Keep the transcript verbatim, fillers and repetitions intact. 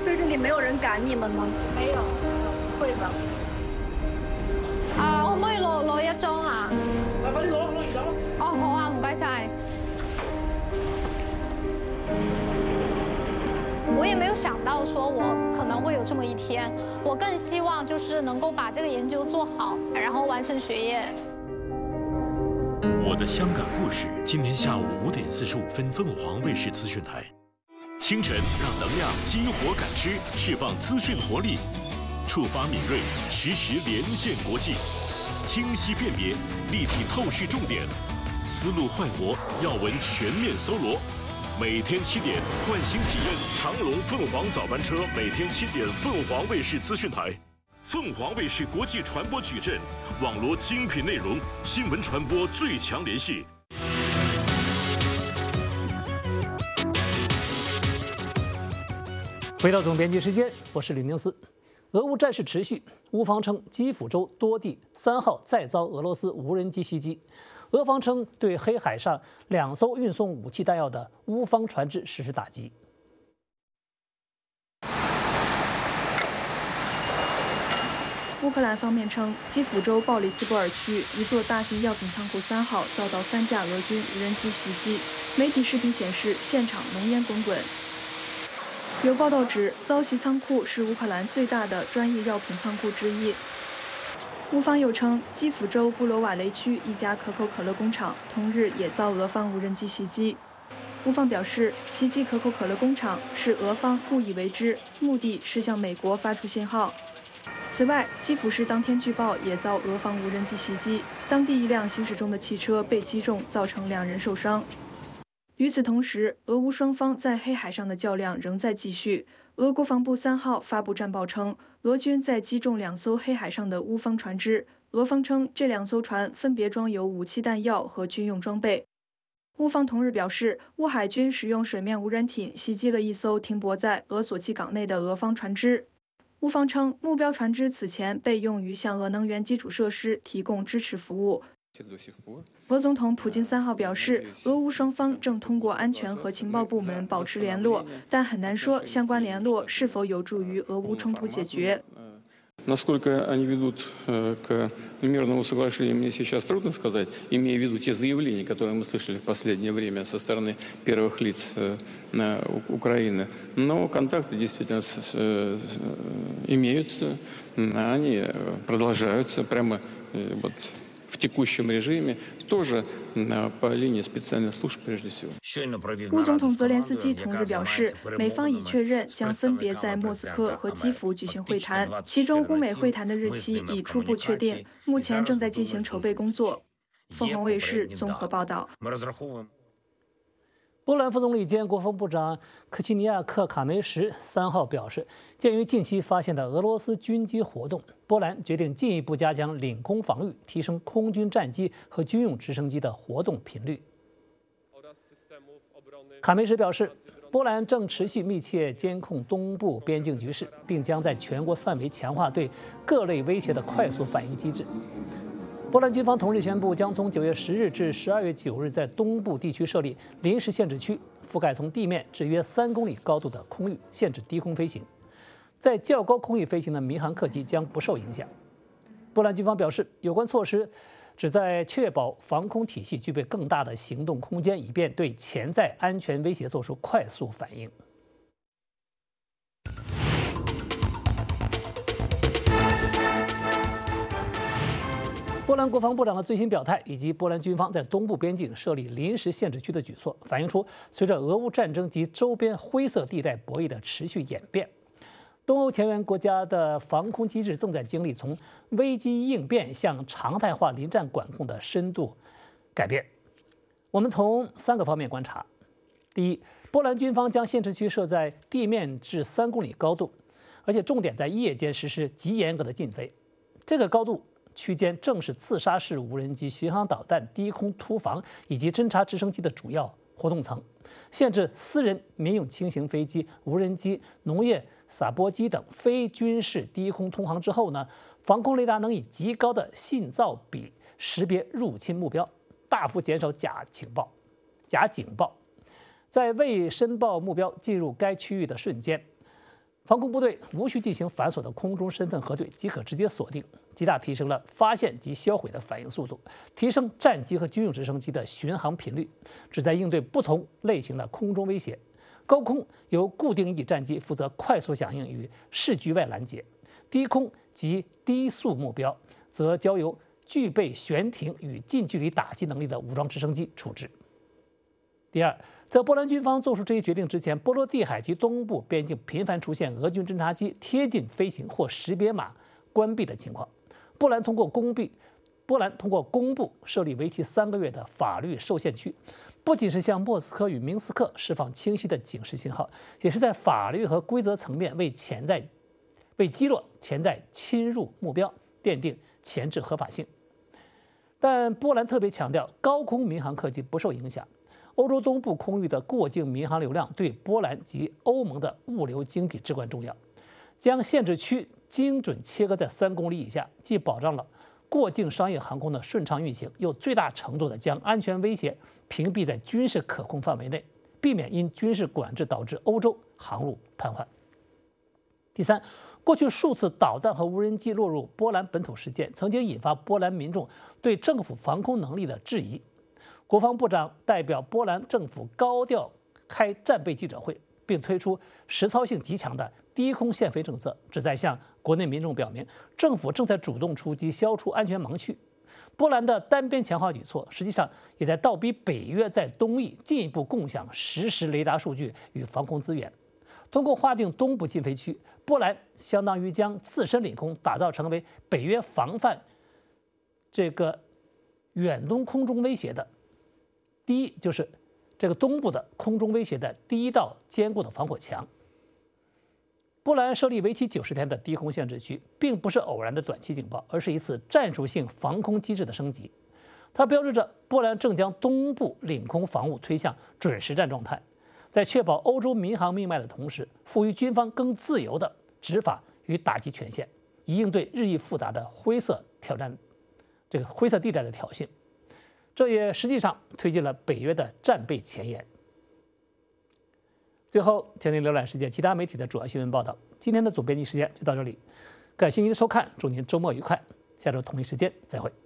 所以这里没有人赶你们嗎？ 沒有，不會的。 啊，可唔可以攞攞一張啊？ 快快啲攞攞完走咯。 哦，好啊，唔該晒。我也没有想到说我可能会有这么一天，我更希望就是能够把这个研究做好，然后完成学业。 我的香港故事，今天下午五点四十五分，凤凰卫视资讯台。清晨让能量激活感知，释放资讯活力，触发敏锐，实时连线国际，清晰辨别，立体透视重点，思路焕活，要闻全面搜罗。每天七点，唤醒体验长龙凤凰早班车。每天七点，凤凰卫视资讯台。凤凰卫视国际传播矩阵，网罗精品内容，新闻传播最强联系。 回到总编辑时间，我是李宁思。俄乌战事持续，乌方称基辅州多地三号再遭俄罗斯无人机袭击。俄方称对黑海上两艘运送武器弹药的乌方船只实施打击。 乌克兰方面称，基辅州鲍里斯波尔区一座大型药品仓库三号遭到三架俄军无人机袭击。媒体视频显示，现场浓烟滚滚。有报道指，遭袭仓库是乌克兰最大的专业药品仓库之一。乌方又称，基辅州布罗瓦雷区一家可口可乐工厂同日也遭俄方无人机袭击。乌方表示，袭击可口可乐工厂是俄方故意为之，目的是向美国发出信号。此外，基辅市当天据报也遭俄方无人机袭击，当地一辆行驶中的汽车被击中，造成两人受伤。与此同时，俄乌双方在黑海上的较量仍在继续。俄国防部三号发布战报称，俄军在击中两艘黑海上的乌方船只。俄方称，这两艘船分别装有武器弹药和军用装备。乌方同日表示，乌海军使用水面无人艇袭击了一艘停泊在俄索契港内的俄方船只。乌方称，目标船只此前被用于向俄能源基础设施提供支持服务。俄总统普京三号表示，俄乌双方正通过安全和情报部门保持联络，但很难说相关联络是否有助于俄乌冲突解决。 Насколько они ведут к мирному соглашению, мне сейчас трудно сказать, имея в виду те заявления, которые мы слышали в последнее время со стороны первых лиц Украины. Но контакты действительно имеются, они продолжаются прямо вот в текущем режиме, тоже по линии специальных служб прежде всего. 乌总统泽连斯基同日表示，美方已确认将分别在莫斯科和基辅举行会谈，其中乌美会谈的日期已初步确定，目前正在进行筹备工作。凤凰卫视综合报道。 波兰副总理兼国防部长科齐尼亚克·卡梅什三号表示，鉴于近期发现的俄罗斯军机活动，波兰决定进一步加强领空防御，提升空军战机和军用直升机的活动频率。卡梅什表示，波兰正持续密切监控东部边境局势，并将在全国范围强化对各类威胁的快速反应机制。波兰军方同日宣布，将从九月十日至十二月九日在东部地区设立临时限制区，覆盖从地面至约三公里高度的空域，限制低空飞行。在较高空域飞行的民航客机将不受影响。波兰军方表示，有关措施旨在确保防空体系具备更大的行动空间，以便对潜在安全威胁做出快速反应。波兰国防部长的最新表态，以及波兰军方在东部边境设立临时限制区的举措，反映出随着俄乌战争及周边灰色地带博弈的持续演变，东欧前沿国家的防空机制正在经历从危机应变向常态化临战管控的深度改变。我们从三个方面观察：第一，波兰军方将限制区设在地面至三公里高度，而且重点在夜间实施极严格的禁飞。这个高度区间正是自杀式无人机、巡航导弹、低空突防以及侦察直升机的主要活动层，限制私人、民用轻型飞机、无人机、农业撒播机等非军事低空通航之后呢，防空雷达能以极高的信噪比识别入侵目标，大幅减少假情报、假警报。在未申报目标进入该区域的瞬间， 防空部队无需进行繁琐的空中身份核对，即可直接锁定，极大提升了发现及销毁的反应速度，提升战机和军用直升机的巡航频率，旨在应对不同类型的空中威胁。高空由固定翼战机负责快速响应与视距外拦截，低空及低速目标则交由具备悬停与近距离打击能力的武装直升机处置。第二，在波兰军方做出这一决定之前，波罗的海及东部边境频繁出现俄军侦察机贴近飞行或识别码关闭的情况。波兰通过公闭，波兰通过公布设立为期三个月的法律受限区，不仅是向莫斯科与明斯克释放清晰的警示信号，也是在法律和规则层面为潜在、为击落潜在侵入目标奠定前置合法性。但波兰特别强调，高空民航客机不受影响。欧洲东部空域的过境民航流量对波兰及欧盟的物流经济至关重要。将限制区精准切割在三公里以下，既保障了过境商业航空的顺畅运行，又最大程度地将安全威胁屏蔽在军事可控范围内，避免因军事管制导致欧洲航路瘫痪。第三，过去数次导弹和无人机落入波兰本土事件，曾经引发波兰民众对政府防空能力的质疑。国防部长代表波兰政府高调开战备记者会，并推出实操性极强的低空限飞政策，旨在向国内民众表明，政府正在主动出击，消除安全盲区。波兰的单边强化举措，实际上也在倒逼北约在东翼进一步共享实时雷达数据与防空资源。通过划定东部禁飞区，波兰相当于将自身领空打造成为北约防范这个远东空中威胁的第一，就是这个东部的空中威胁的第一道坚固的防火墙。波兰设立为期九十天的低空限制区，并不是偶然的短期警报，而是一次战术性防空机制的升级。它标志着波兰正将东部领空防务推向准实战状态，在确保欧洲民航命脉的同时，赋予军方更自由的执法与打击权限，以应对日益复杂的灰色挑战，这个灰色地带的挑衅。这也实际上推进了北约的战备前沿。最后，请您浏览世界其他媒体的主要新闻报道。今天的总编辑时间就到这里，感谢您的收看，祝您周末愉快，下周同一时间再会。